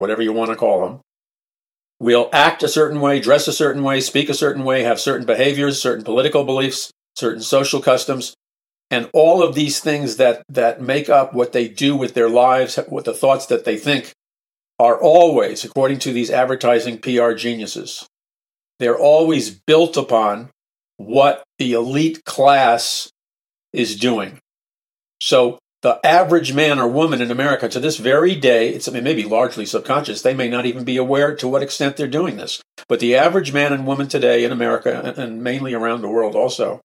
whatever you want to call them, will act a certain way, dress a certain way, speak a certain way, have certain behaviors, certain political beliefs, certain social customs, and all of these things that make up what they do with their lives, with the thoughts that they think, are always, according to these advertising PR geniuses, they're always built upon what the elite class is doing. So the average man or woman in America to this very day, it may be largely subconscious, they may not even be aware to what extent they're doing this. But the average man and woman today in America, and mainly around the world also,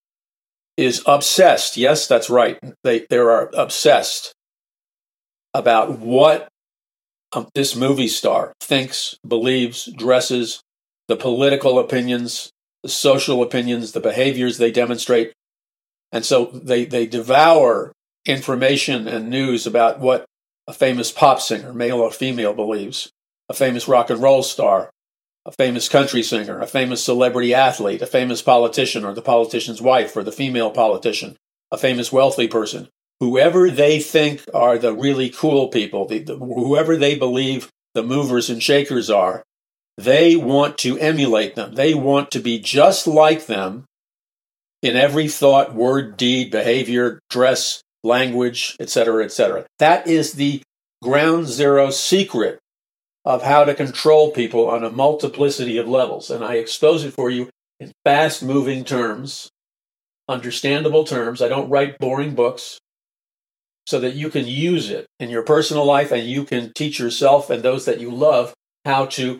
is obsessed. Yes, that's right. They are obsessed about what this movie star thinks, believes, dresses, the political opinions, the social opinions, the behaviors they demonstrate. And so they devour information and news about what a famous pop singer, male or female, believes, a famous rock and roll star, a famous country singer, a famous celebrity athlete, a famous politician or the politician's wife or the female politician, a famous wealthy person. Whoever they think are the really cool people, whoever they believe the movers and shakers are, they want to emulate them. They want to be just like them in every thought, word, deed, behavior, dress, language, etc., etc. That is the ground zero secret of how to control people on a multiplicity of levels. And I expose it for you in fast-moving terms, understandable terms. I don't write boring books, so that you can use it in your personal life and you can teach yourself and those that you love how to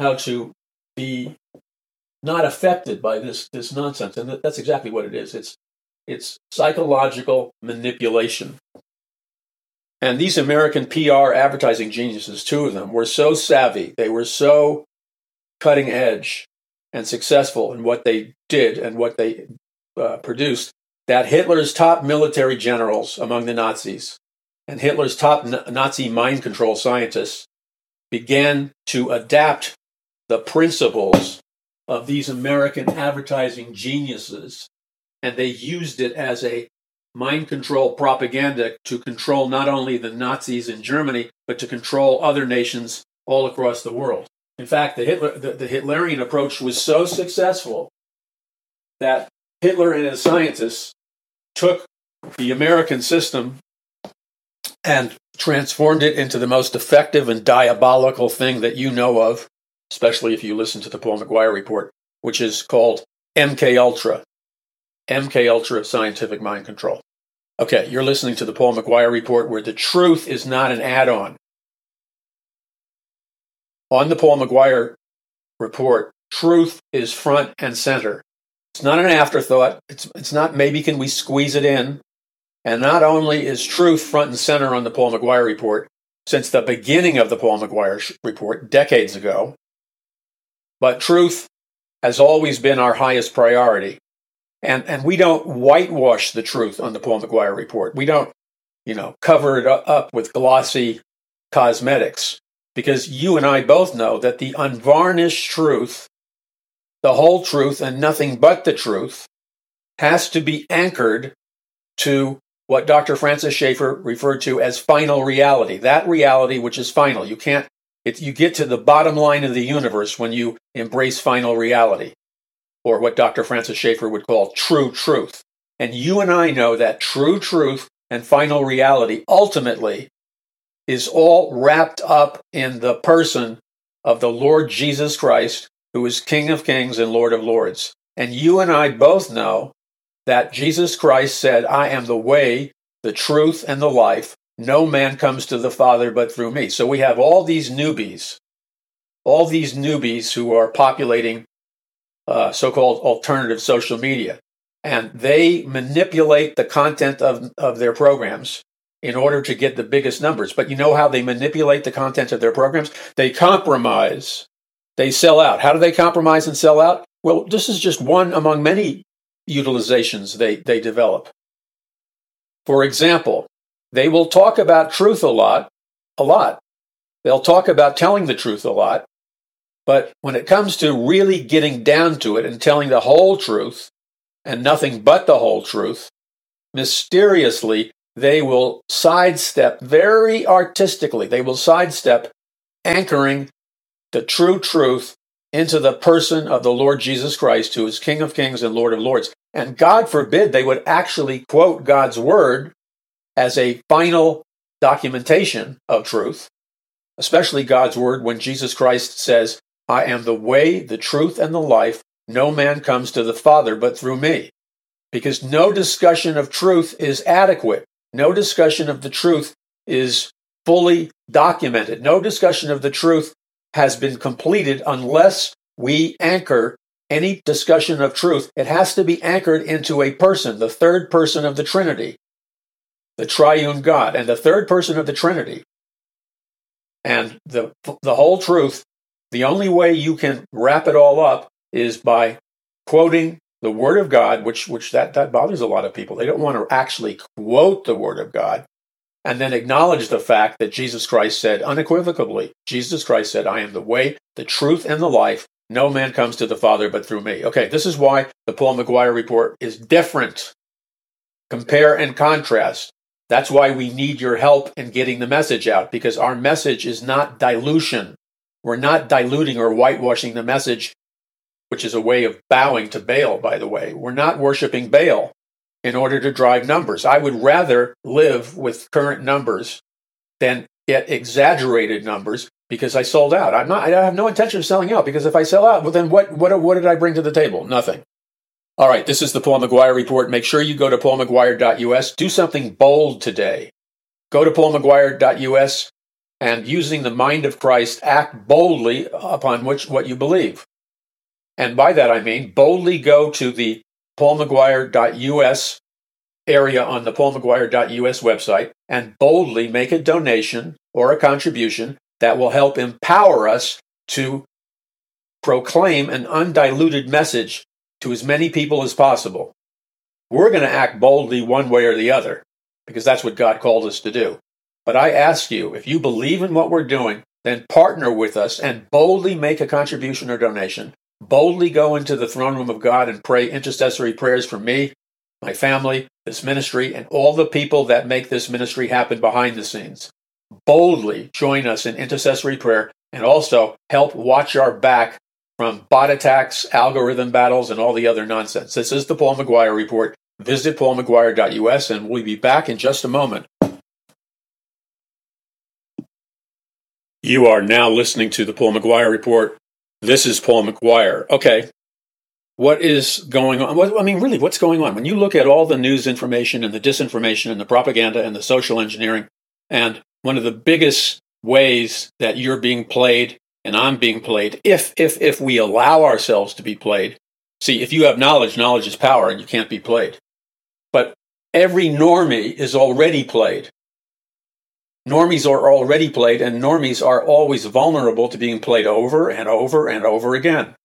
be not affected by this nonsense. And that's exactly what it is. It's psychological manipulation. And these American PR advertising geniuses, two of them, were so savvy, they were so cutting edge and successful in what they did and what they produced, that Hitler's top military generals among the Nazis and Hitler's top Nazi mind control scientists began to adapt the principles of these American advertising geniuses, and they used it as a mind control propaganda to control not only the Nazis in Germany, but to control other nations all across the world. In fact, the Hitlerian approach was so successful that Hitler and his scientists took the American system and transformed it into the most effective and diabolical thing that you know of, especially if you listen to the Paul McGuire Report, which is called MK Ultra. MK Ultra Scientific Mind Control. Okay, you're listening to the Paul McGuire Report, where the truth is not an add-on. On the Paul McGuire Report, truth is front and center. It's not an afterthought. It's not maybe can we squeeze it in. And not only is truth front and center on the Paul McGuire Report since the beginning of the Paul McGuire Report decades ago, but truth has always been our highest priority. And we don't whitewash the truth on the Paul McGuire Report. We don't, cover it up with glossy cosmetics, because you and I both know that the unvarnished truth, the whole truth and nothing but the truth, has to be anchored to what Dr. Francis Schaeffer referred to as final reality, that reality which is final. You get to the bottom line of the universe when you embrace final reality, or what Dr. Francis Schaeffer would call true truth. And you and I know that true truth and final reality ultimately is all wrapped up in the person of the Lord Jesus Christ, who is King of Kings and Lord of Lords. And you and I both know that Jesus Christ said, "I am the way, the truth, and the life. No man comes to the Father but through me." So we have all these newbies who are populating so-called alternative social media. And they manipulate the content of their programs in order to get the biggest numbers. But you know how they manipulate the content of their programs? They compromise. They sell out. How do they compromise and sell out? Well, this is just one among many utilizations they develop. For example, they will talk about truth a lot. They'll talk about telling the truth a lot. But when it comes to really getting down to it and telling the whole truth and nothing but the whole truth, mysteriously, they will sidestep very artistically. They will sidestep anchoring the true truth into the person of the Lord Jesus Christ, who is King of Kings and Lord of Lords. And God forbid they would actually quote God's word as a final documentation of truth, especially God's word when Jesus Christ says, I am the way, the truth, and the life. No man comes to the Father but through me. Because no discussion of truth is adequate. No discussion of the truth is fully documented. No discussion of the truth has been completed unless we anchor any discussion of truth. It has to be anchored into a person, the third person of the Trinity, the triune God, and the third person of the Trinity. And the whole truth, the only way you can wrap it all up is by quoting the Word of God, which that bothers a lot of people. They don't want to actually quote the Word of God and then acknowledge the fact that Jesus Christ said unequivocally, Jesus Christ said, I am the way, the truth, and the life. No man comes to the Father but through me. Okay, this is why the Paul McGuire Report is different. Compare and contrast. That's why we need your help in getting the message out, because our message is not dilution. We're not diluting or whitewashing the message, which is a way of bowing to Baal, by the way. We're not worshiping Baal in order to drive numbers. I would rather live with current numbers than get exaggerated numbers because I sold out. I have no intention of selling out, because if I sell out, well, then what did I bring to the table? Nothing. All right, this is the Paul McGuire Report. Make sure you go to paulmcguire.us. Do something bold today. Go to paulmcguire.us and, using the mind of Christ, act boldly upon what you believe. And by that I mean boldly go to the paulmcguire.us area on the paulmcguire.us website and boldly make a donation or a contribution that will help empower us to proclaim an undiluted message to as many people as possible. We're going to act boldly one way or the other, because that's what God called us to do. But I ask you, if you believe in what we're doing, then partner with us and boldly make a contribution or donation. Boldly go into the throne room of God and pray intercessory prayers for me, my family, this ministry, and all the people that make this ministry happen behind the scenes. Boldly join us in intercessory prayer, and also help watch our back from bot attacks, algorithm battles, and all the other nonsense. This is the Paul McGuire Report. Visit paulmcguire.us, and we'll be back in just a moment. You are now listening to the Paul McGuire Report. This is Paul McGuire. Okay, what is going on? Really, what's going on? When you look at all the news information and the disinformation and the propaganda and the social engineering, and one of the biggest ways that you're being played and I'm being played, if we allow ourselves to be played. See, if you have knowledge, knowledge is power, and you can't be played. But every normie is already played. Normies are already played, and normies are always vulnerable to being played over and over and over again.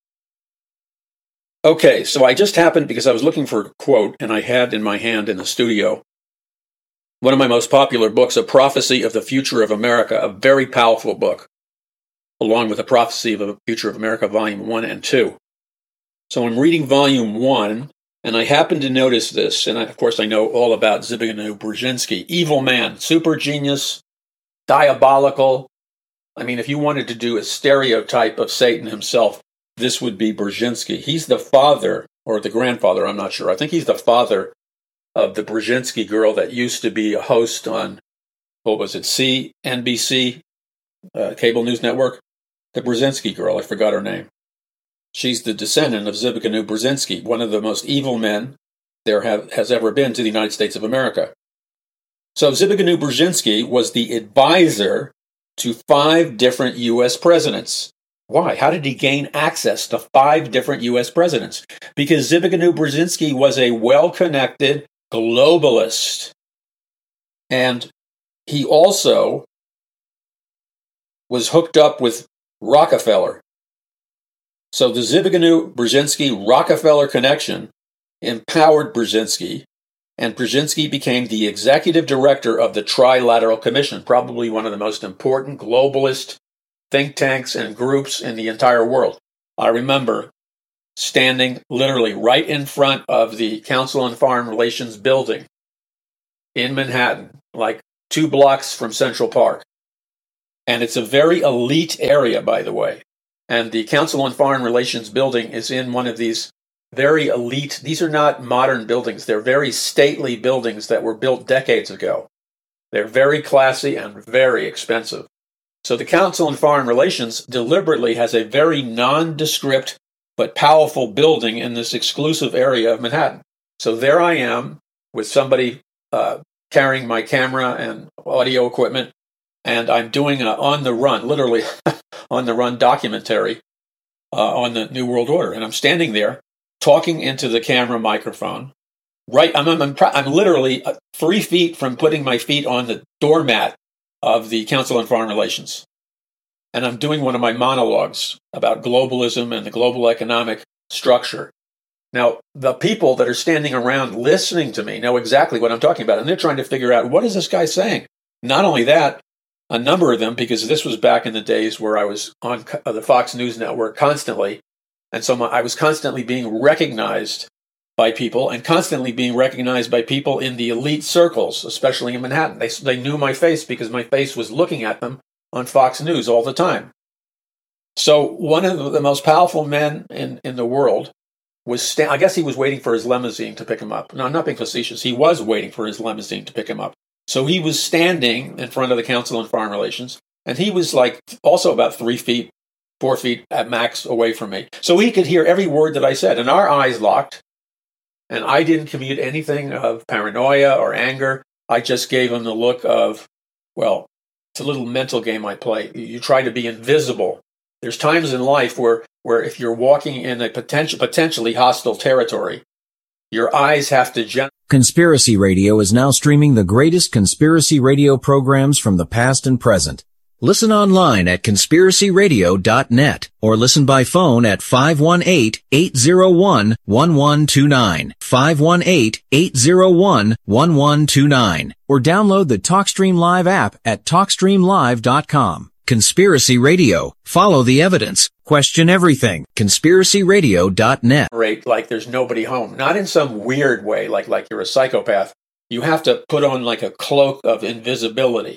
Okay, so I just happened, because I was looking for a quote, and I had in my hand in the studio one of my most popular books, A Prophecy of the Future of America, a very powerful book, along with A Prophecy of the Future of America, Volume 1 and 2. So I'm reading Volume 1, and I happened to notice this, and of course I know all about Zbigniew Brzezinski. Evil man, super genius, diabolical. I mean, if you wanted to do a stereotype of Satan himself, this would be Brzezinski. He's the father, or the grandfather, I'm not sure. I think he's the father of the Brzezinski girl that used to be a host on, CNBC, cable news network? The Brzezinski girl, I forgot her name. She's the descendant of Zbigniew Brzezinski, one of the most evil men there has ever been to the United States of America. So Zbigniew Brzezinski was the advisor to 5 different U.S. presidents. Why? How did he gain access to 5 different U.S. presidents? Because Zbigniew Brzezinski was a well-connected globalist. And he also was hooked up with Rockefeller. So the Zbigniew Brzezinski-Rockefeller connection empowered Brzezinski, and Brzezinski became the executive director of the Trilateral Commission, probably one of the most important globalist think tanks and groups in the entire world. I remember standing literally right in front of the Council on Foreign Relations building in Manhattan, like 2 blocks from Central Park. And it's a very elite area, by the way. And the Council on Foreign Relations building is in one of these very elite, these are not modern buildings. They're very stately buildings that were built decades ago. They're very classy and very expensive. So the Council on Foreign Relations deliberately has a very nondescript but powerful building in this exclusive area of Manhattan. So there I am with somebody carrying my camera and audio equipment, and I'm doing an on-the-run, literally on-the-run documentary on the New World Order. And I'm standing there talking into the camera microphone. Right, I'm literally 3 feet from putting my feet on the doormat of the Council on Foreign Relations. And I'm doing one of my monologues about globalism and the global economic structure. Now, the people that are standing around listening to me know exactly what I'm talking about, and they're trying to figure out, what is this guy saying? Not only that, a number of them, because this was back in the days where I was on the Fox News Network constantly, and so I was constantly being recognized by people and constantly being recognized by people in the elite circles, especially in Manhattan. They knew my face because my face was looking at them on Fox News all the time. So one of the most powerful men in the world was, I guess he was waiting for his limousine to pick him up. No, I'm not being facetious. He was waiting for his limousine to pick him up. So he was standing in front of the Council on Foreign Relations, and he was like also about 3 feet, 4 feet at max away from me. So he could hear every word that I said, and our eyes locked. And I didn't commute anything of paranoia or anger. I just gave him the look of, well, it's a little mental game I play. You try to be invisible. There's times in life where if you're walking in a potentially hostile territory, your eyes have to Conspiracy Radio is now streaming the greatest conspiracy radio programs from the past and present. Listen online at conspiracyradio.net or listen by phone at 518-801-1129, 518-801-1129, or download the TalkStream Live app at TalkStreamLive.com. Conspiracy Radio. Follow the evidence. Question everything. ConspiracyRadio.net. Right, like there's nobody home. Not in some weird way, like you're a psychopath. You have to put on like a cloak of invisibility.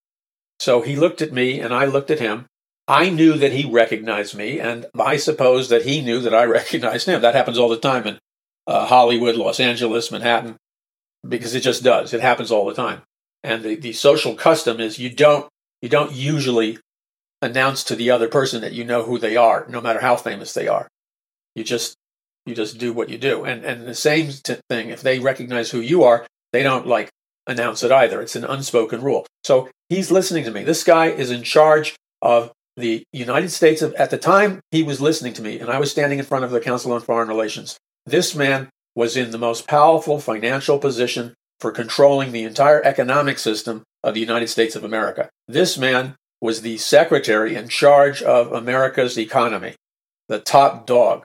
So he looked at me and I looked at him. I knew that he recognized me, and I suppose that he knew that I recognized him. That happens all the time in Hollywood, Los Angeles, Manhattan, because it just does. It happens all the time. And the social custom is you don't usually announce to the other person that you know who they are, no matter how famous they are. You just do what you do. And the same thing, if they recognize who you are, they don't like announce it either. It's an unspoken rule. So he's listening to me. This guy is in charge of the United States. At the time he was listening to me, and I was standing in front of the Council on Foreign Relations, this man was in the most powerful financial position for controlling the entire economic system of the United States of America. This man was the secretary in charge of America's economy, the top dog.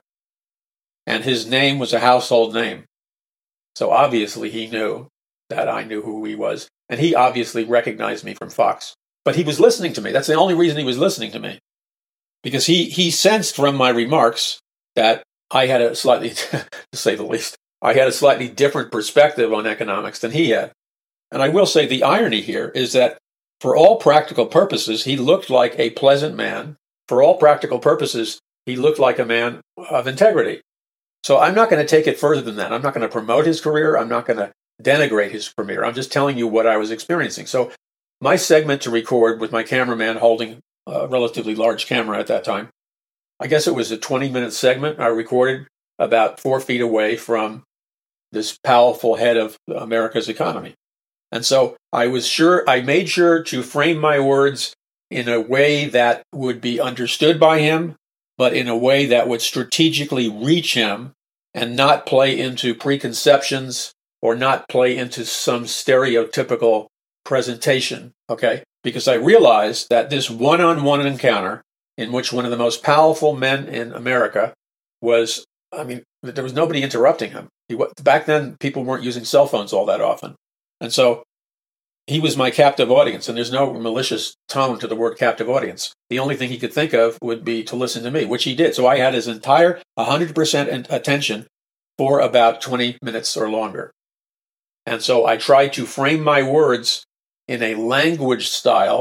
And his name was a household name. So obviously he knew that I knew who he was. And he obviously recognized me from Fox. But he was listening to me. That's the only reason he was listening to me. Because he sensed from my remarks that I had a slightly, to say the least, I had a slightly different perspective on economics than he had. And I will say the irony here is that for all practical purposes, he looked like a pleasant man. For all practical purposes, he looked like a man of integrity. So I'm not going to take it further than that. I'm not going to promote his career. I'm not going to denigrate his career. I'm just telling you what I was experiencing. So my segment to record with my cameraman holding a relatively large camera at that time, I guess it was a 20-minute segment. I recorded about 4 feet away from this powerful head of America's economy. And so I made sure to frame my words in a way that would be understood by him, but in a way that would strategically reach him and not play into preconceptions or not play into some stereotypical presentation, okay? Because I realized that this one-on-one encounter in which one of the most powerful men in America was, there was nobody interrupting him. Back then, people weren't using cell phones all that often. And so he was my captive audience, and there's no malicious tone to the word captive audience. The only thing he could think of would be to listen to me, which he did. So I had his entire 100% attention for about 20 minutes or longer. And so I tried to frame my words in a language style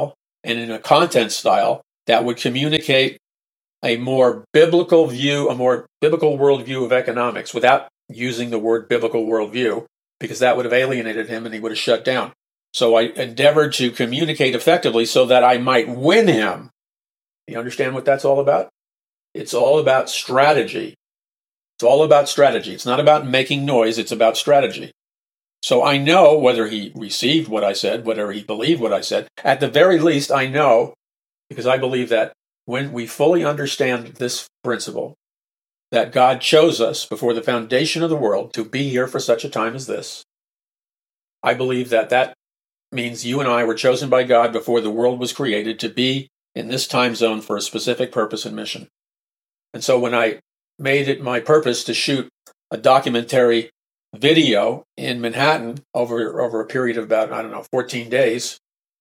and in a content style that would communicate a more biblical view, a more biblical worldview of economics without using the word biblical worldview, because that would have alienated him and he would have shut down. So I endeavored to communicate effectively so that I might win him. You understand what that's all about? It's all about strategy. It's all about strategy. It's not about making noise. It's about strategy. So I know whether he received what I said, whether he believed what I said. At the very least, I know, because I believe that when we fully understand this principle, that God chose us before the foundation of the world to be here for such a time as this, I believe that that means you and I were chosen by God before the world was created to be in this time zone for a specific purpose and mission. And so when I made it my purpose to shoot a documentary video in Manhattan over a period of about, 14 days,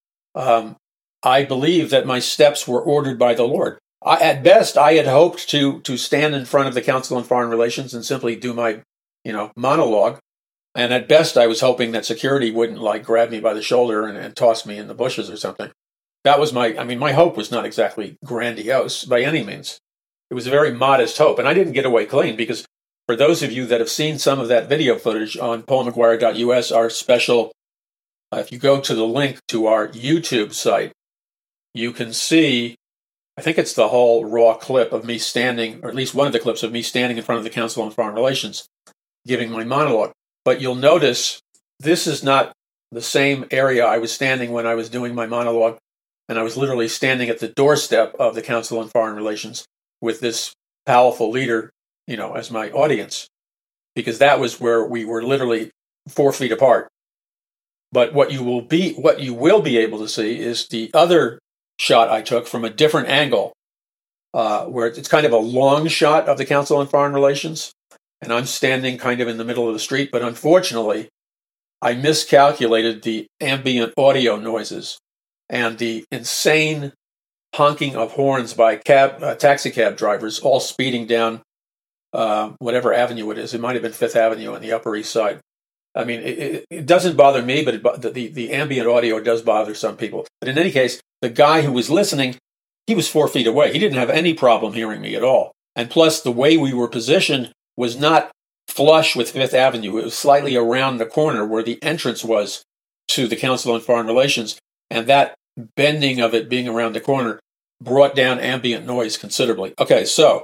I believe that my steps were ordered by the Lord. At best, I had hoped to stand in front of the Council on Foreign Relations and simply do my, monologue. And at best, I was hoping that security wouldn't grab me by the shoulder and toss me in the bushes or something. That was my hope was not exactly grandiose by any means. It was a very modest hope. And I didn't get away clean, because for those of you that have seen some of that video footage on paulmcguire.us, our special, if you go to the link to our YouTube site, you can see, I think it's the whole raw clip of me standing, or at least one of the clips of me standing in front of the Council on Foreign Relations, giving my monologue. But you'll notice this is not the same area I was standing when I was doing my monologue, and I was literally standing at the doorstep of the Council on Foreign Relations with this powerful leader, as my audience, because that was where we were literally 4 feet apart. But what you will be able to see is the other shot I took from a different angle, where it's kind of a long shot of the Council on Foreign Relations, and I'm standing kind of in the middle of the street. But unfortunately, I miscalculated the ambient audio noises and the insane honking of horns by taxi cab drivers, all speeding down whatever avenue it is. It might have been Fifth Avenue on the Upper East Side. I mean, it doesn't bother me, but the ambient audio does bother some people. But in any case, the guy who was listening, he was 4 feet away. He didn't have any problem hearing me at all. And plus, the way we were positioned was not flush with Fifth Avenue. It was slightly around the corner where the entrance was to the Council on Foreign Relations. And that bending of it being around the corner brought down ambient noise considerably. Okay, so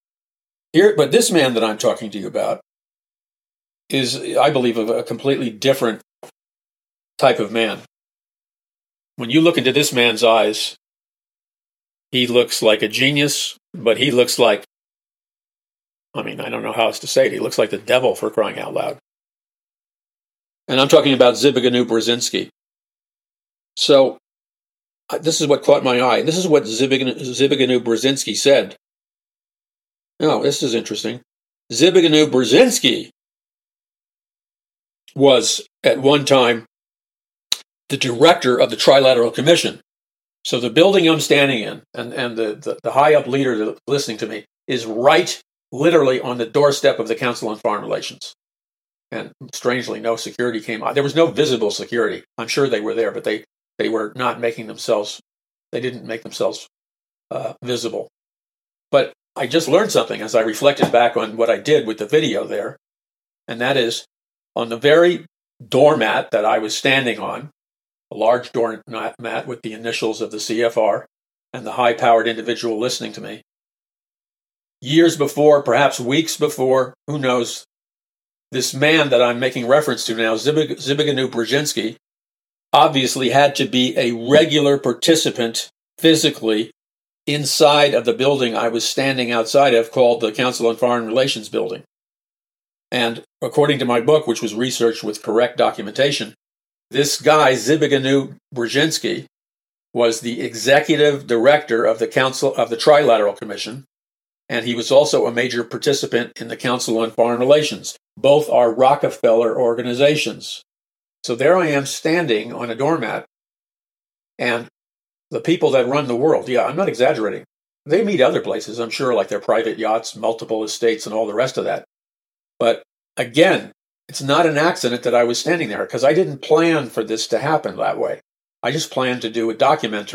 but this man that I'm talking to you about is, I believe, a completely different type of man. When you look into this man's eyes, he looks like a genius, but he looks like, I don't know how else to say it. He looks like the devil, for crying out loud. And I'm talking about Zbigniew Brzezinski. So this is what caught my eye. This is what Zbigniew Brzezinski said. Oh, this is interesting. Zbigniew Brzezinski was at one time the director of the Trilateral Commission. So the building I'm standing in and the high up leader that's listening to me is right literally on the doorstep of the Council on Foreign Relations. And strangely, no security came out. There was no visible security. I'm sure they were there, but they were not making themselves, they didn't make themselves visible. But I just learned something as I reflected back on what I did with the video there. And that is, on the very doormat that I was standing on, a large doormat with the initials of the CFR and the high-powered individual listening to me, years before, perhaps weeks before, who knows, this man that I'm making reference to now, Zbigniew Brzezinski, obviously had to be a regular participant physically inside of the building I was standing outside of, called the Council on Foreign Relations building. And according to my book, which was researched with correct documentation, this guy, Zbigniew Brzezinski, was the executive director of the Council of the Trilateral Commission, and he was also a major participant in the Council on Foreign Relations. Both are Rockefeller organizations. So there I am standing on a doormat, and the people that run the world, yeah, I'm not exaggerating, they meet other places, I'm sure, like their private yachts, multiple estates, and all the rest of that. But again, it's not an accident that I was standing there, because I didn't plan for this to happen that way. I just planned to do a documentary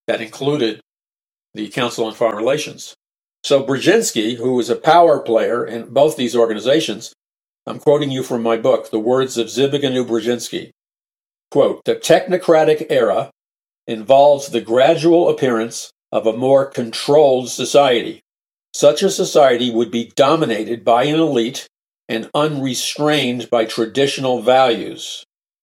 that included the Council on Foreign Relations. So Brzezinski, who was a power player in both these organizations, I'm quoting you from my book, The Words of Zbigniew Brzezinski, quote, "The technocratic era involves the gradual appearance of a more controlled society. Such a society would be dominated by an elite and unrestrained by traditional values."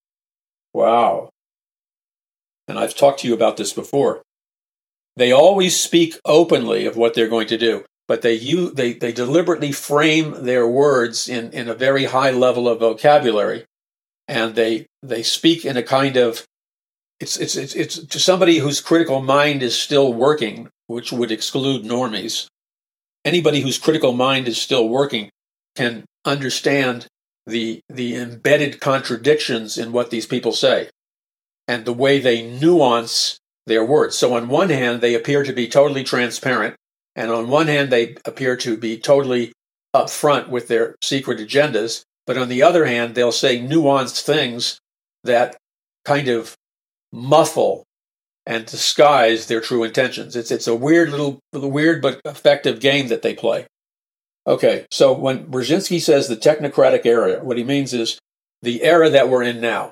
Wow. And I've talked to you about this before. They always speak openly of what they're going to do, but they deliberately frame their words in a very high level of vocabulary, and they speak in a kind of it's to somebody whose critical mind is still working, which would exclude normies. Anybody whose critical mind is still working can understand the embedded contradictions in what these people say and the way they nuance their words. So on one hand, they appear to be totally transparent, and on one hand, they appear to be totally upfront with their secret agendas, but on the other hand, they'll say nuanced things that kind of muffle and disguise their true intentions. It's a weird but effective game that they play. Okay, so when Brzezinski says the technocratic era, what he means is the era that we're in now.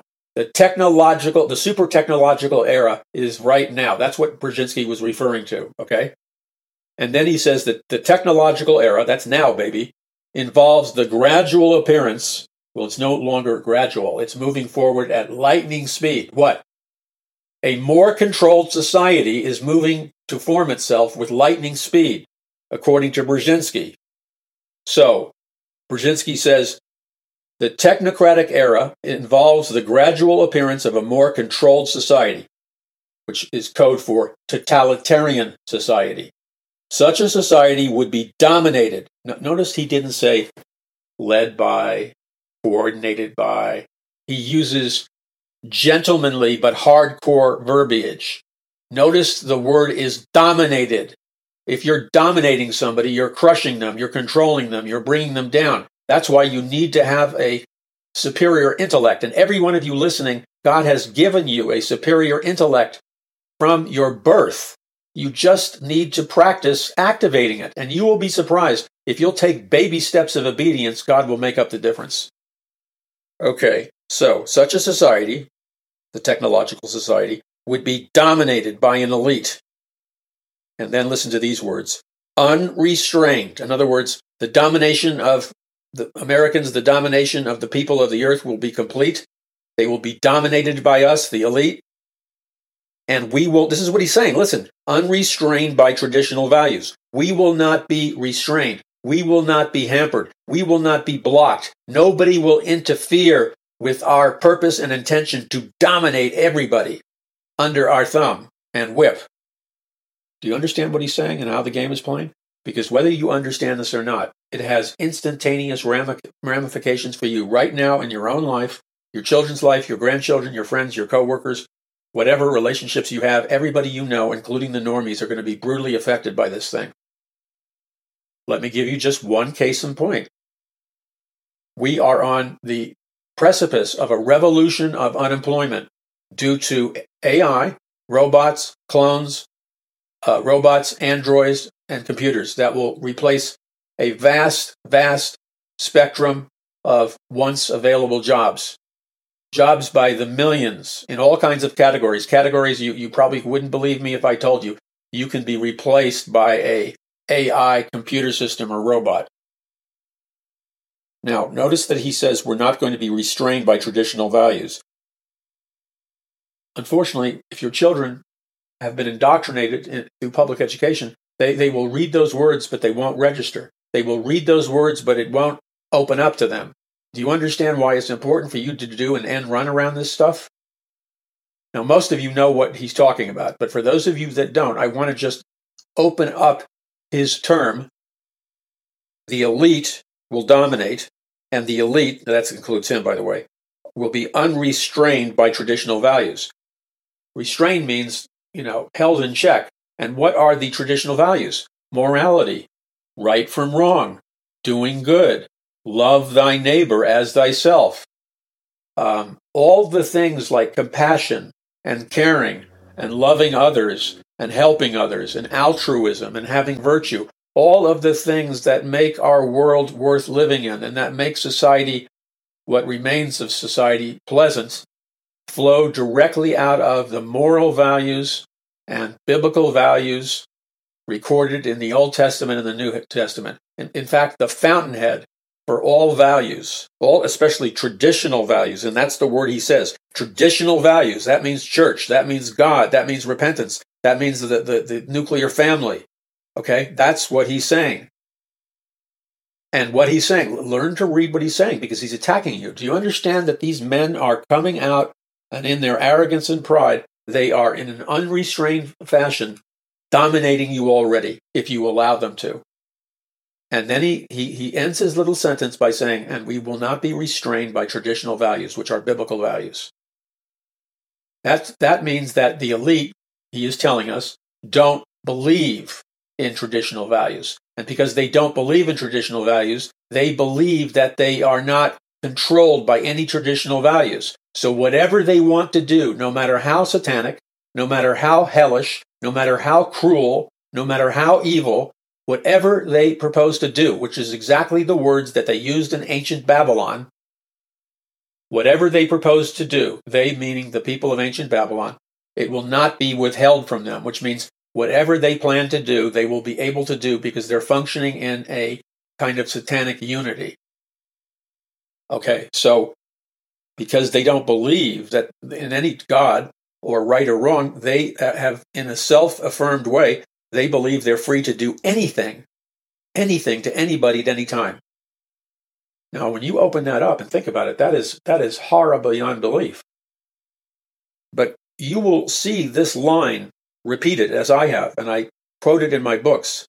The super technological era is right now. That's what Brzezinski was referring to, okay? And then he says that the technological era, that's now, baby, involves the gradual appearance. Well, it's no longer gradual. It's moving forward at lightning speed. What? A more controlled society is moving to form itself with lightning speed, according to Brzezinski. So, Brzezinski says, the technocratic era involves the gradual appearance of a more controlled society, which is code for totalitarian society. Such a society would be dominated. Notice he didn't say led by, coordinated by. He uses gentlemanly but hardcore verbiage. Notice the word is dominated. If you're dominating somebody, you're crushing them, you're controlling them, you're bringing them down. That's why you need to have a superior intellect. And every one of you listening, God has given you a superior intellect from your birth. You just need to practice activating it. And you will be surprised. If you'll take baby steps of obedience, God will make up the difference. Okay, so such a society, the technological society, would be dominated by an elite. And then listen to these words. Unrestrained. In other words, the domination of the Americans, the domination of the people of the earth will be complete. They will be dominated by us, the elite. And we will, this is what he's saying, listen, unrestrained by traditional values. We will not be restrained. We will not be hampered. We will not be blocked. Nobody will interfere with our purpose and intention to dominate everybody under our thumb and whip. Do you understand what he's saying and how the game is playing? Because whether you understand this or not, it has instantaneous ramifications for you right now in your own life, your children's life, your grandchildren, your friends, your coworkers, whatever relationships you have. Everybody you know, including the normies, are going to be brutally affected by this thing. Let me give you just one case in point. We are on the precipice of a revolution of unemployment due to AI, robots, clones, robots, androids, and computers that will replace a vast spectrum of once available jobs. Jobs by the millions in all kinds of categories. Categories you probably wouldn't believe me if I told you. You can be replaced by a AI computer system or robot. Now, notice that he says we're not going to be restrained by traditional values. Unfortunately, if your children have been indoctrinated through public education, they will read those words, but they won't register. They will read those words, but it won't open up to them. Do you understand why it's important for you to do an end run around this stuff? Now, most of you know what he's talking about, but for those of you that don't, I want to just open up his term. The elite will dominate, and the elite, that includes him, by the way, will be unrestrained by traditional values. Restrained means, held in check. And what are the traditional values? Morality, right from wrong, doing good, love thy neighbor as thyself. All the things like compassion and caring and loving others and helping others and altruism and having virtue, all of the things that make our world worth living in and that make society, what remains of society, pleasant, flow directly out of the moral values and biblical values recorded in the Old Testament and the New Testament. In fact, the fountainhead for all values, especially traditional values, and that's the word he says, traditional values. That means church, that means God, that means repentance, that means the nuclear family. Okay, that's what he's saying. And what he's saying, learn to read what he's saying because he's attacking you. Do you understand that these men are coming out and in their arrogance and pride, they are in an unrestrained fashion dominating you already if you allow them to. And then he ends his little sentence by saying, and we will not be restrained by traditional values, which are biblical values. That means that the elite, he is telling us, don't believe in traditional values. And because they don't believe in traditional values, they believe that they are not controlled by any traditional values. So whatever they want to do, no matter how satanic, no matter how hellish, no matter how cruel, no matter how evil, whatever they propose to do, which is exactly the words that they used in ancient Babylon, whatever they propose to do, they meaning the people of ancient Babylon, it will not be withheld from them, which means whatever they plan to do, they will be able to do because they're functioning in a kind of satanic unity. Okay, so because they don't believe that in any God or right or wrong, they have, in a self-affirmed way, they believe they're free to do anything to anybody at any time. Now, when you open that up and think about it, that is horrible beyond belief. But you will see this line repeated, as I have, and I quote it in my books.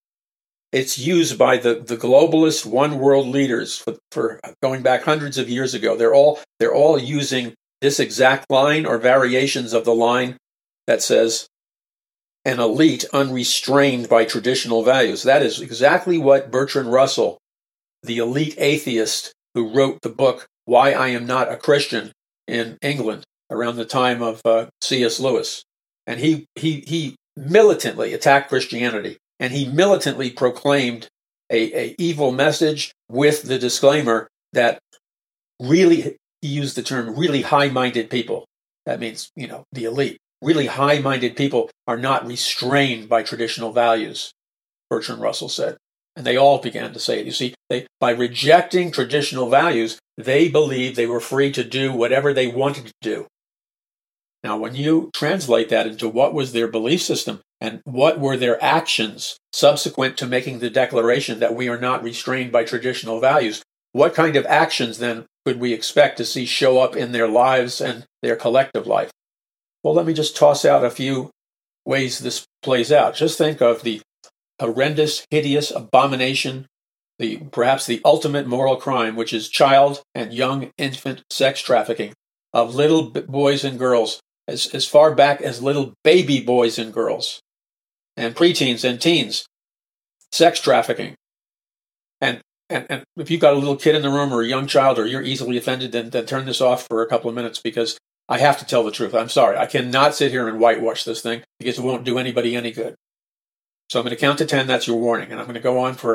It's used by the globalist one world leaders for going back hundreds of years ago. They're all using this exact line or variations of the line that says, an elite unrestrained by traditional values. That is exactly what Bertrand Russell, the elite atheist who wrote the book Why I Am Not a Christian in England around the time of C.S. Lewis. And he militantly attacked Christianity, and he militantly proclaimed a evil message with the disclaimer that really, he used the term really high-minded people. That means, the elite. Really high-minded people are not restrained by traditional values, Bertrand Russell said. And they all began to say it. You see, by rejecting traditional values, they believed they were free to do whatever they wanted to do. Now, when you translate that into what was their belief system and what were their actions subsequent to making the declaration that we are not restrained by traditional values, what kind of actions then could we expect to see show up in their lives and their collective life? Well, let me just toss out a few ways this plays out. Just think of the horrendous, hideous abomination, perhaps the ultimate moral crime, which is child and young infant sex trafficking of little boys and girls, as far back as little baby boys and girls, and preteens and teens, sex trafficking. And if you've got a little kid in the room or a young child or you're easily offended, then turn this off for a couple of minutes because I have to tell the truth. I'm sorry. I cannot sit here and whitewash this thing because it won't do anybody any good. So I'm going to count to 10. That's your warning. And I'm going to go on for,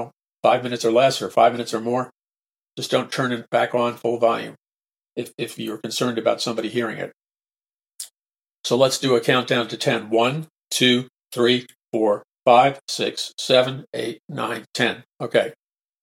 5 minutes or less or 5 minutes or more. Just don't turn it back on full volume if you're concerned about somebody hearing it. So let's do a countdown to 10. 1, 2, 3, 4, 5, 6, 7, 8, 9, 10. Okay.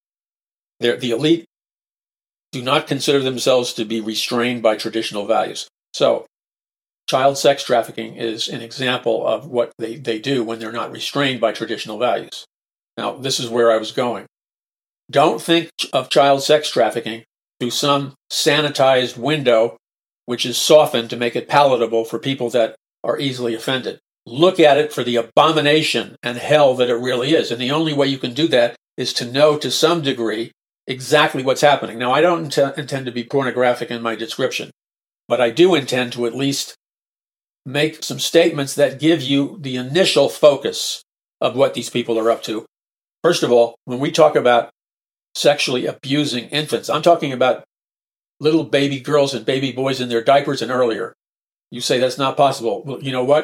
The elite do not consider themselves to be restrained by traditional values. So child sex trafficking is an example of what they do when they're not restrained by traditional values. Now, this is where I was going. Don't think of child sex trafficking through some sanitized window which is softened to make it palatable for people that are easily offended. Look at it for the abomination and hell that it really is. And the only way you can do that is to know to some degree exactly what's happening. Now, I don't intend to be pornographic in my description, but I do intend to at least make some statements that give you the initial focus of what these people are up to. First of all, when we talk about sexually abusing infants, I'm talking about little baby girls and baby boys in their diapers and earlier. You say that's not possible. Well, you know what?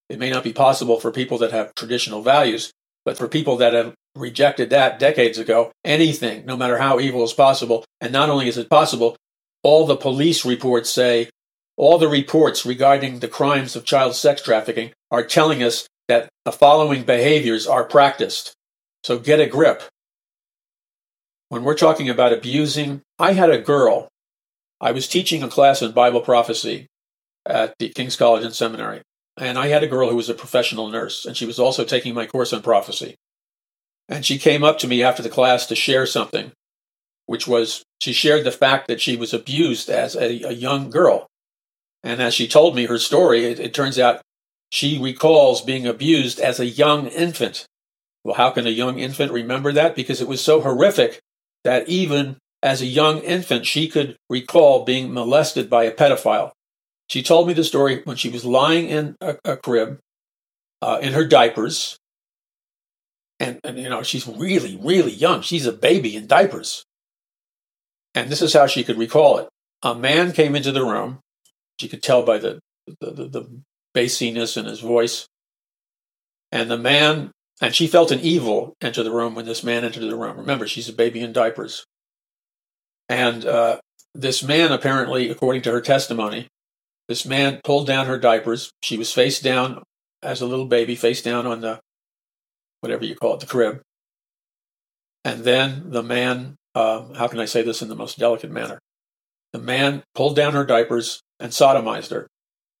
It may not be possible for people that have traditional values, but for people that have rejected that decades ago, anything, no matter how evil, is possible. And not only is it possible, all the police reports say, all the reports regarding the crimes of child sex trafficking are telling us that the following behaviors are practiced. So get a grip. When we're talking about abusing, I had a girl. I was teaching a class in Bible prophecy at the King's College and Seminary. And I had a girl who was a professional nurse, and she was also taking my course on prophecy. And she came up to me after the class to share something, which was, she shared the fact that she was abused as a young girl. And as she told me her story, it turns out she recalls being abused as a young infant. Well, how can a young infant remember that? Because it was so horrific that even as a young infant, she could recall being molested by a pedophile. She told me the story when she was lying in a crib in her diapers. And, you know, she's really, really young. She's a baby in diapers. And this is how she could recall it. A man came into the room. She could tell by the bassiness in his voice. And the man, and she felt an evil enter the room when this man entered the room. Remember, she's a baby in diapers. And this man, apparently, according to her testimony, this man pulled down her diapers. She was face down as a little baby, face down on the, whatever you call it, the crib. And then the man, how can I say this in the most delicate manner? The man pulled down her diapers and sodomized her.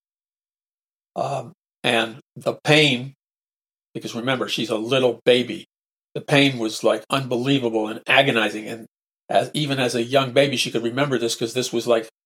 And the pain, because remember, she's a little baby, the pain was like unbelievable and agonizing. And even as a young baby, she could remember this because this was like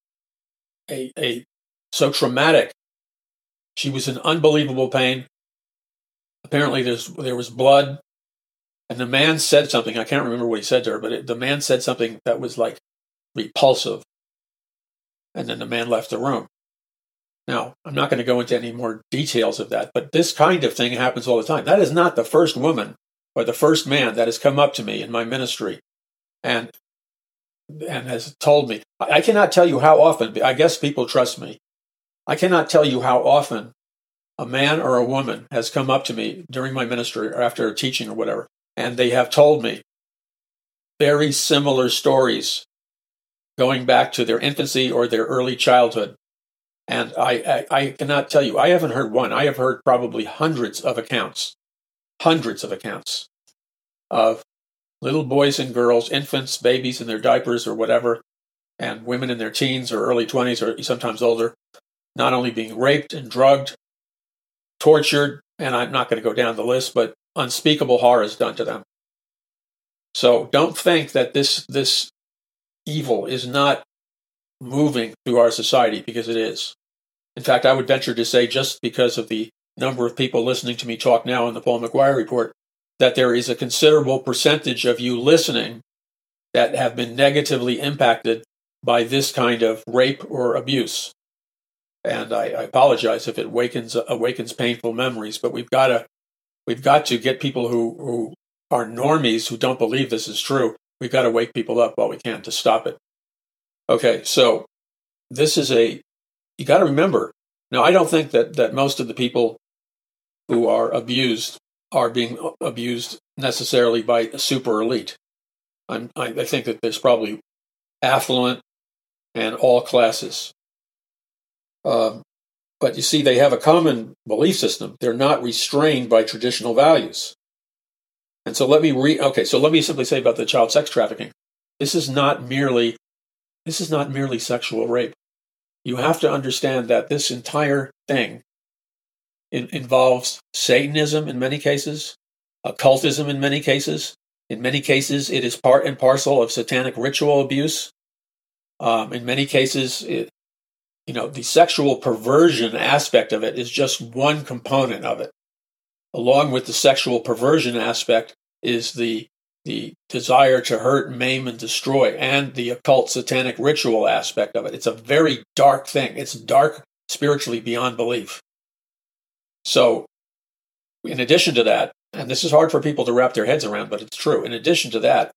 so traumatic. She was in unbelievable pain. Apparently there was blood. And the man said something, I can't remember what he said to her, but the man said something that was like repulsive. And then the man left the room. Now, I'm not going to go into any more details of that, but this kind of thing happens all the time. That is not the first woman or the first man that has come up to me in my ministry and has told me. I cannot tell you how often, I guess people trust me. I cannot tell you how often a man or a woman has come up to me during my ministry or after a teaching or whatever, and they have told me very similar stories going back to their infancy or their early childhood. And I cannot tell you, I haven't heard one. I have heard probably hundreds of accounts of little boys and girls, infants, babies in their diapers or whatever, and women in their teens or early 20s or sometimes older, not only being raped and drugged, tortured, and I'm not going to go down the list, but unspeakable horrors done to them. So don't think that this evil is not moving through our society, because it is. In fact, I would venture to say, just because of the number of people listening to me talk now on the Paul McGuire Report, that there is a considerable percentage of you listening that have been negatively impacted by this kind of rape or abuse. And I apologize if it awakens painful memories, but we've got to get people who are normies who don't believe this is true. We've got to wake people up while we can to stop it. Okay, so this is you got to remember. Now, I don't think that most of the people who are abused are being abused necessarily by a super elite. I think that there's probably affluent and all classes. But you see, they have a common belief system. They're not restrained by traditional values. And so let me simply say about the child sex trafficking. This is not merely sexual rape. You have to understand that this entire thing involves Satanism in many cases, occultism in many cases. In many cases, it is part and parcel of satanic ritual abuse. In many cases, the sexual perversion aspect of it is just one component of it. Along with the sexual perversion aspect is the desire to hurt, maim, and destroy, and the occult satanic ritual aspect of it. It's a very dark thing. It's dark spiritually beyond belief. So, in addition to that, and this is hard for people to wrap their heads around, but it's true. In addition to that,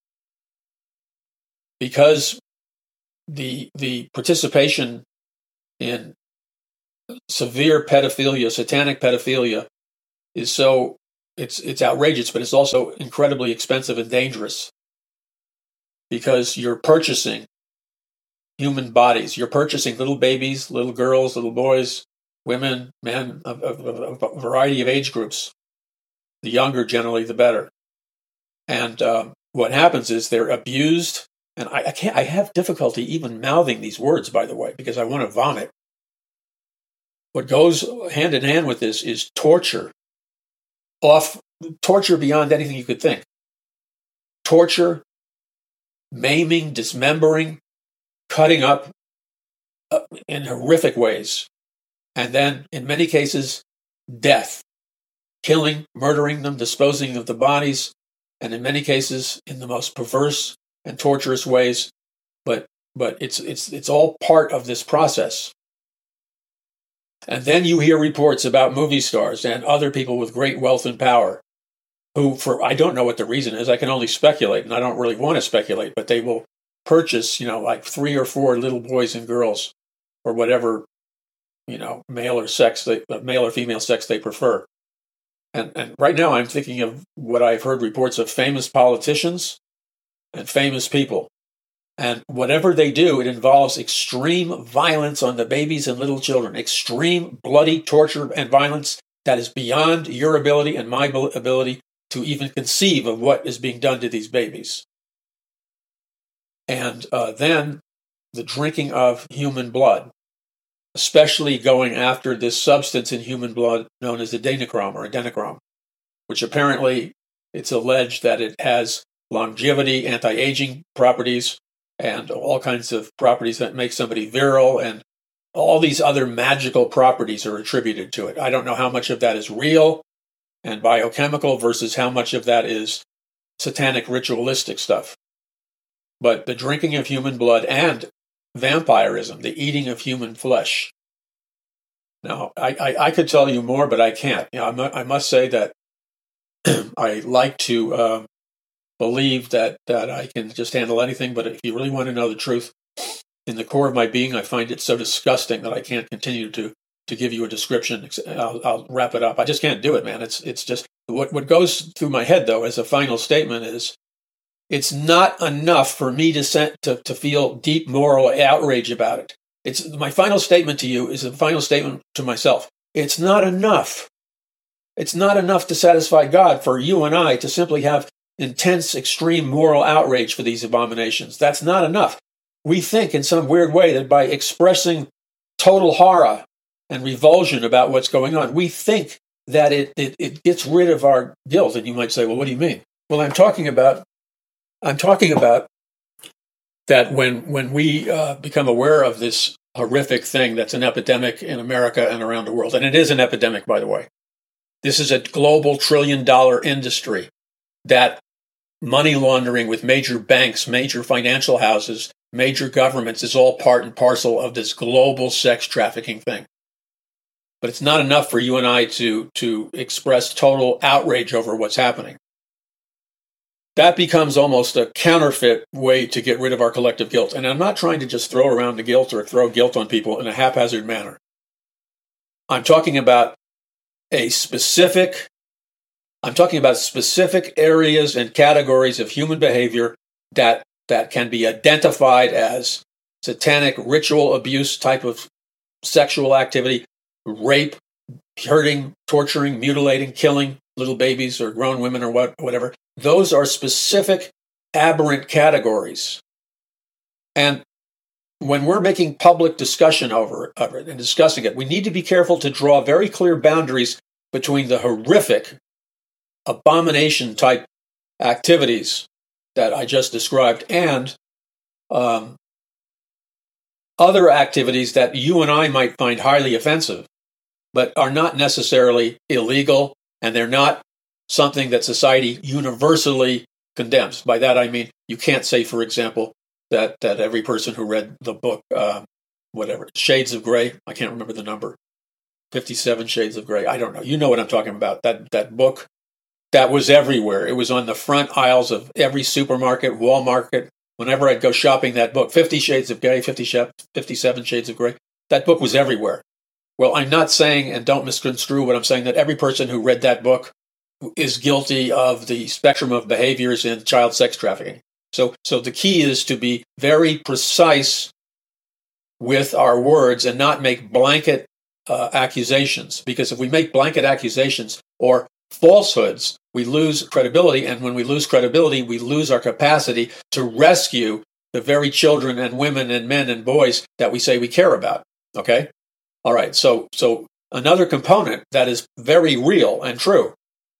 because the participation in severe pedophilia, satanic pedophilia, is so it's outrageous, but it's also incredibly expensive and dangerous because you're purchasing human bodies. You're purchasing little babies, little girls, little boys, women, men, a variety of age groups. The younger, generally, the better. And what happens is they're abused. And I have difficulty even mouthing these words, by the way, because I want to vomit. What goes hand in hand with this is torture. Torture beyond anything you could think. Torture, maiming, dismembering, cutting up in horrific ways. And then, in many cases, death. Killing, murdering them, disposing of the bodies, and in many cases, in the most perverse and torturous ways. But it's all part of this process. And then you hear reports about movie stars and other people with great wealth and power who, I don't know what the reason is, I can only speculate, and I don't really want to speculate, but they will purchase, like 3 or 4 little boys and girls, or whatever, male or female sex they prefer. And right now I'm thinking of what I've heard reports of famous politicians and famous people. And whatever they do, it involves extreme violence on the babies and little children, extreme bloody torture and violence that is beyond your ability and my ability to even conceive of what is being done to these babies. And then the drinking of human blood, especially going after this substance in human blood known as adrenochrome, which apparently it's alleged that it has longevity, anti-aging properties, and all kinds of properties that make somebody virile, and all these other magical properties are attributed to it. I don't know how much of that is real and biochemical versus how much of that is satanic ritualistic stuff. But the drinking of human blood and vampirism, the eating of human flesh. Now, I could tell you more, but I can't. I must say that I like to believe that I can just handle anything, but if you really want to know the truth, in the core of my being, I find it so disgusting that I can't continue to give you a description. I'll wrap it up. I just can't do it, man. It's just what goes through my head, though, as a final statement is, it's not enough for me to feel deep moral outrage about it. It's my final statement to you is a final statement to myself. It's not enough. It's not enough to satisfy God for you and I to simply have intense, extreme moral outrage for these abominations. That's not enough. We think in some weird way that by expressing total horror and revulsion about what's going on, we think that it gets rid of our guilt. And you might say, well, what do you mean? Well, I'm talking about that when we become aware of this horrific thing that's an epidemic in America and around the world, and it is an epidemic, by the way. This is a global $1 trillion industry that money laundering with major banks, major financial houses, major governments is all part and parcel of this global sex trafficking thing. But it's not enough for you and I to express total outrage over what's happening. That becomes almost a counterfeit way to get rid of our collective guilt. And I'm not trying to just throw around the guilt or throw guilt on people in a haphazard manner. I'm talking about specific areas and categories of human behavior that can be identified as satanic ritual abuse type of sexual activity, rape, hurting, torturing, mutilating, killing little babies or grown women or whatever. Those are specific aberrant categories. And when we're making public discussion over it and discussing it, we need to be careful to draw very clear boundaries between the horrific abomination type activities that I just described and other activities that you and I might find highly offensive, but are not necessarily illegal, and they're not something that society universally condemns. By that I mean you can't say, for example, that every person who read the book, Shades of Grey, I can't remember the number, 57 Shades of Grey, I don't know. You know what I'm talking about. That book, that was everywhere. It was on the front aisles of every supermarket, Walmart. Whenever I'd go shopping, that book, 50 Shades of Grey, 57 Shades of Grey, that book was everywhere. Well, I'm not saying, and don't misconstrue what I'm saying, that every person who read that book is guilty of the spectrum of behaviors in child sex trafficking. So the key is to be very precise with our words and not make blanket accusations. Because if we make blanket accusations or falsehoods, we lose credibility. And when we lose credibility, we lose our capacity to rescue the very children and women and men and boys that we say we care about. Okay? All right. So another component that is very real and true.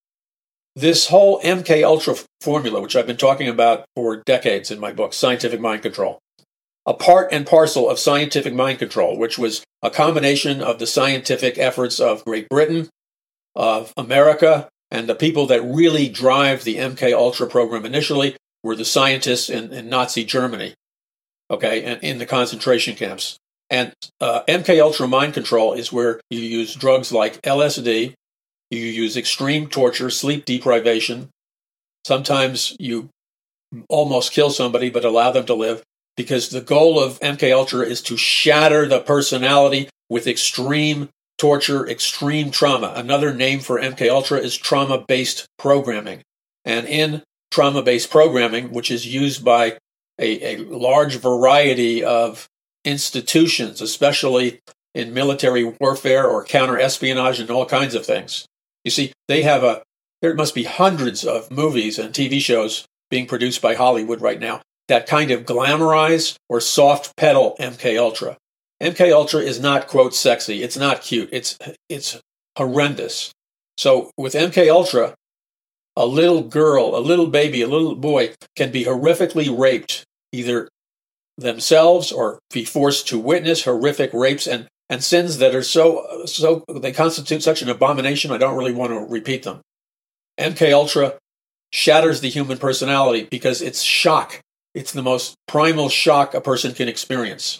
This whole MK Ultra formula, which I've been talking about for decades in my book, Scientific Mind Control, a part and parcel of scientific mind control, which was a combination of the scientific efforts of Great Britain, of America, and the people that really drive the MK Ultra program initially were the scientists in Nazi Germany, okay, and in the concentration camps. And MK Ultra mind control is where you use drugs like LSD, you use extreme torture, sleep deprivation. Sometimes you almost kill somebody but allow them to live, because the goal of MK Ultra is to shatter the personality with extreme torture, extreme trauma. Another name for MK Ultra is trauma-based programming. And in trauma-based programming, which is used by a large variety of institutions, especially in military warfare or counter-espionage and all kinds of things. You see, there must be hundreds of movies and TV shows being produced by Hollywood right now that kind of glamorize or soft pedal MK Ultra. MK Ultra is not, quote, sexy. It's not cute. It's horrendous. So with MK Ultra, a little girl, a little baby, a little boy can be horrifically raped, either themselves or be forced to witness horrific rapes and sins that are so they constitute such an abomination, I don't really want to repeat them. MK Ultra shatters the human personality because it's shock. It's the most primal shock a person can experience.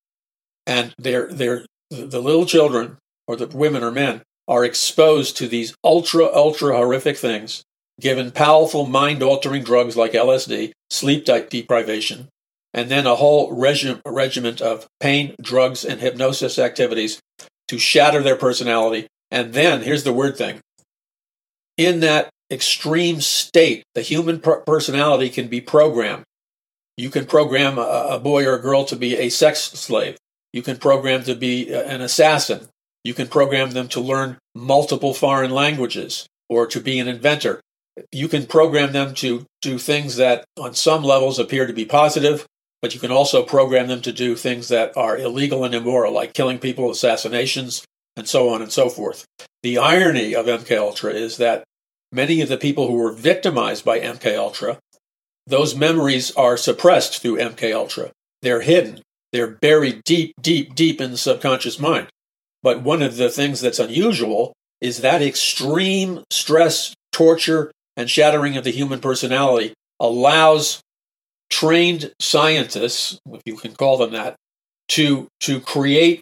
And the little children, or the women or men, are exposed to these ultra horrific things, given powerful mind-altering drugs like LSD, sleep deprivation, and then a whole regiment of pain, drugs, and hypnosis activities to shatter their personality. And then, here's the weird thing. In that extreme state, the human personality can be programmed. You can program a boy or a girl to be a sex slave. You can program to be an assassin. You can program them to learn multiple foreign languages or to be an inventor. You can program them to do things that on some levels appear to be positive, but you can also program them to do things that are illegal and immoral, like killing people, assassinations, and so on and so forth. The irony of MK Ultra is that many of the people who were victimized by MK Ultra, those memories are suppressed through MK Ultra. They're hidden. They're buried deep in the subconscious mind. But one of the things that's unusual is that extreme stress, torture, and shattering of the human personality allows trained scientists, if you can call them that, to create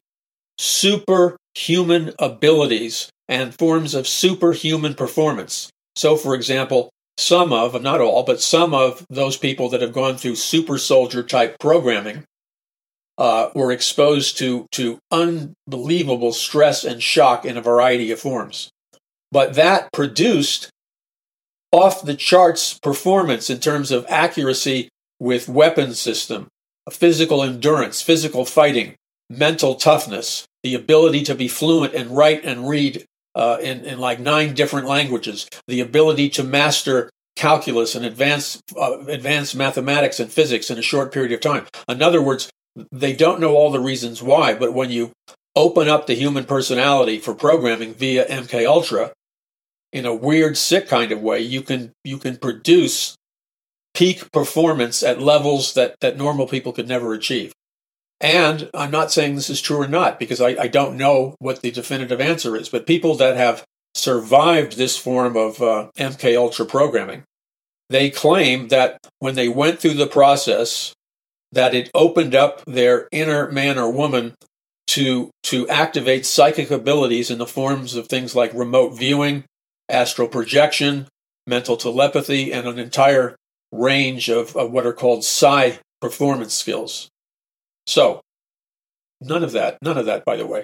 superhuman abilities and forms of superhuman performance. So, for example, not all, but some of those people that have gone through super soldier type programming were exposed to unbelievable stress and shock in a variety of forms. But that produced off-the-charts performance in terms of accuracy with weapons system, physical endurance, physical fighting, mental toughness, the ability to be fluent and write and read in like 9 different languages, the ability to master calculus and advanced mathematics and physics in a short period of time. In other words, they don't know all the reasons why, but when you open up the human personality for programming via MK Ultra in a weird, sick kind of way, you can produce peak performance at levels that normal people could never achieve. And I'm not saying this is true or not, because I don't know what the definitive answer is, but people that have survived this form of MK Ultra programming, they claim that when they went through the process, that it opened up their inner man or woman to activate psychic abilities in the forms of things like remote viewing, astral projection, mental telepathy, and an entire range of what are called psi performance skills. So, none of that, by the way,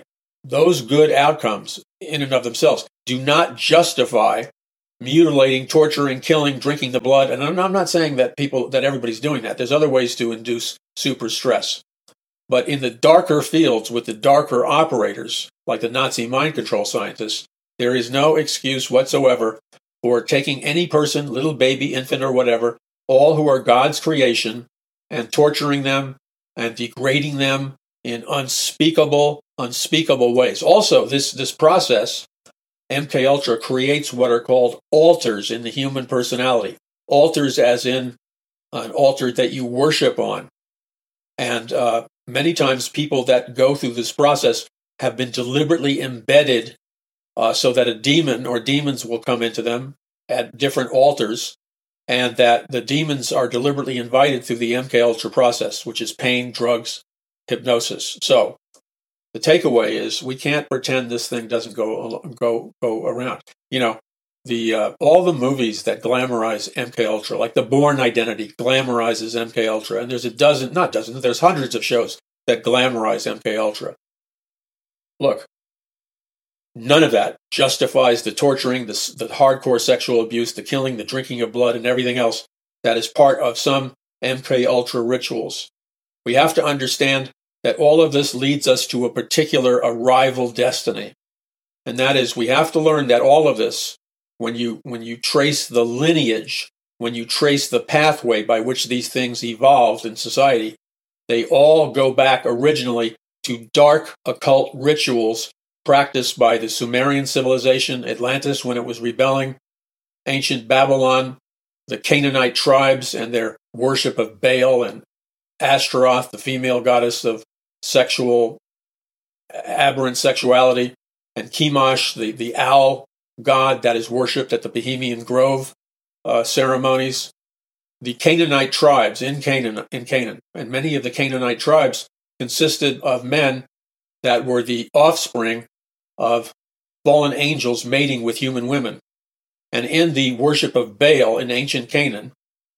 those good outcomes in and of themselves do not justify mutilating, torturing, killing, drinking the blood. And I'm not saying that everybody's doing that. There's other ways to induce super stress. But in the darker fields with the darker operators, like the Nazi mind control scientists, there is no excuse whatsoever for taking any person, little baby, infant, or whatever, all who are God's creation, and torturing them and degrading them in unspeakable ways. Also, this process, MK Ultra, creates what are called altars in the human personality. Altars as in an altar that you worship on. And many times people that go through this process have been deliberately embedded so that a demon or demons will come into them at different altars, and that the demons are deliberately invited through the MK Ultra process, which is pain, drugs, hypnosis. So the takeaway is we can't pretend this thing doesn't go around. You know, all the movies that glamorize MK Ultra, like The Bourne Identity glamorizes MK Ultra, and there's there's hundreds of shows that glamorize MK Ultra. Look, none of that justifies the torturing, the hardcore sexual abuse, the killing, the drinking of blood, and everything else that is part of some MK Ultra rituals. We have to understand that all of this leads us to a particular arrival destiny. And that is, we have to learn that all of this, when you trace the lineage, when you trace the pathway by which these things evolved in society, they all go back originally to dark occult rituals practiced by the Sumerian civilization, Atlantis when it was rebelling, ancient Babylon, the Canaanite tribes and their worship of Baal and Ashtaroth, the female goddess of aberrant sexuality, and Chemosh, the owl god that is worshipped at the Bohemian Grove ceremonies. The Canaanite tribes in Canaan, and many of the Canaanite tribes consisted of men that were the offspring of fallen angels mating with human women. And in the worship of Baal in ancient Canaan,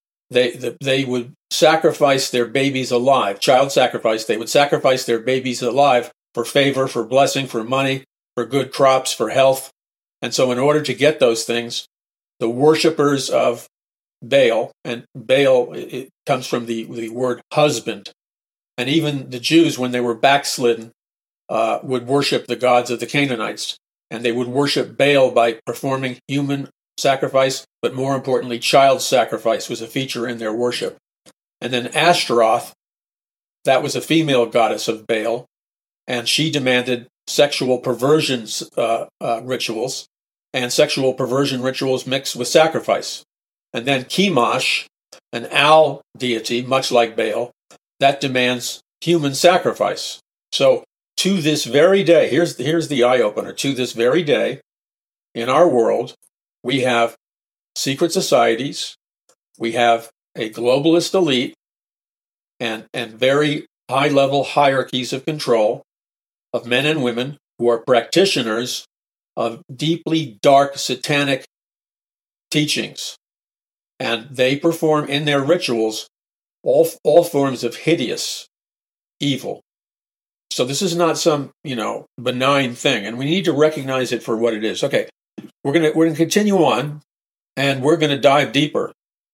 they would sacrifice their babies alive, child sacrifice. They would sacrifice their babies alive for favor, for blessing, for money, for good crops, for health. And so in order to get those things, the worshippers of Baal, and Baal, it comes from the word husband, and even the Jews, when they were backslidden, would worship the gods of the Canaanites, and they would worship Baal by performing human sacrifice, but more importantly, child sacrifice was a feature in their worship. And then Ashtaroth, that was a female goddess of Baal, and she demanded sexual perversion rituals, and sexual perversion rituals mixed with sacrifice. And then Chemosh, an owl deity, much like Baal, that demands human sacrifice. So to this very day, here's the eye-opener, to this very day, in our world, we have secret societies, we have a globalist elite, and very high-level hierarchies of control of men and women who are practitioners of deeply dark satanic teachings. And they perform in their rituals all forms of hideous evil. So this is not some, benign thing, and we need to recognize it for what it is. Okay, we're gonna continue on, and we're gonna dive deeper.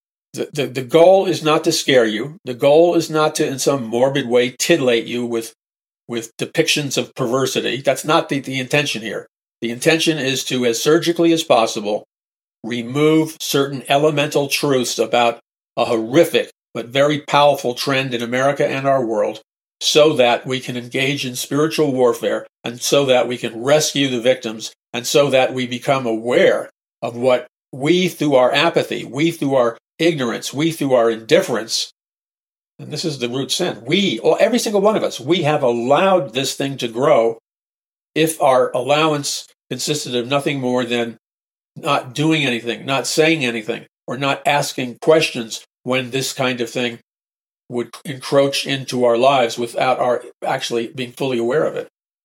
The goal is not to scare you. The goal is not to, in some morbid way, titillate you with depictions of perversity. That's not the intention here. The intention is to, as surgically as possible, remove certain elemental truths about a horrific but very powerful trend in America and our world, so that we can engage in spiritual warfare, and so that we can rescue the victims, and so that we become aware of what we, through our apathy, we, through our ignorance, we, through our indifference, and this is the root sin, every single one of us, we have allowed this thing to grow if our allowance consisted of nothing more than not doing anything, not saying anything, or not asking questions when this kind of thing would encroach into our lives without our actually being fully aware of it.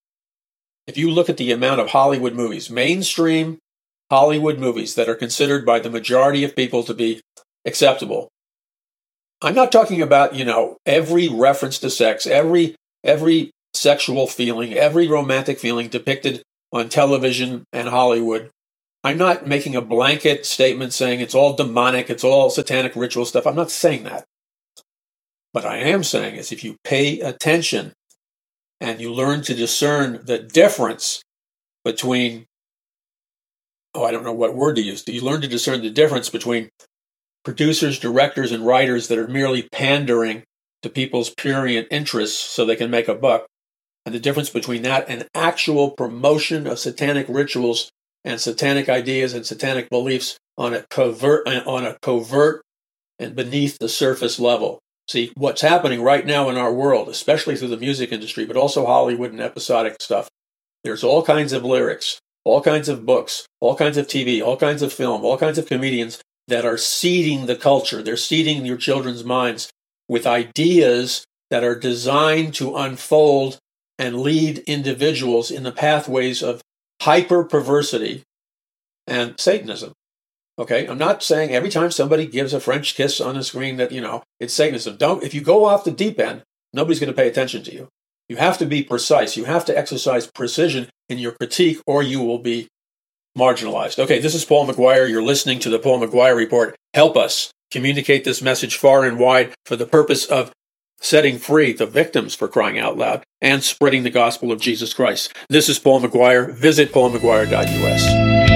If you look at the amount of Hollywood movies, mainstream Hollywood movies that are considered by the majority of people to be acceptable, I'm not talking about, every reference to sex, every sexual feeling, every romantic feeling depicted on television and Hollywood. I'm not making a blanket statement saying it's all demonic, it's all satanic ritual stuff. I'm not saying that. What I am saying is if you pay attention and you learn to discern the difference between, I don't know what word to use. You learn to discern the difference between producers, directors, and writers that are merely pandering to people's prurient interests so they can make a buck, and the difference between that and actual promotion of satanic rituals and satanic ideas and satanic beliefs on a covert and beneath the surface level. See, what's happening right now in our world, especially through the music industry, but also Hollywood and episodic stuff, there's all kinds of lyrics, all kinds of books, all kinds of TV, all kinds of film, all kinds of comedians that are seeding the culture. They're seeding your children's minds with ideas that are designed to unfold and lead individuals in the pathways of hyper-perversity and Satanism. Okay, I'm not saying every time somebody gives a French kiss on the screen that, it's Satanism. If you go off the deep end, nobody's going to pay attention to you. You have to be precise. You have to exercise precision in your critique or you will be marginalized. Okay, this is Paul McGuire. You're listening to the Paul McGuire Report. Help us communicate this message far and wide for the purpose of setting free the victims, for crying out loud, and spreading the gospel of Jesus Christ. This is Paul McGuire. Visit paulmcguire.us.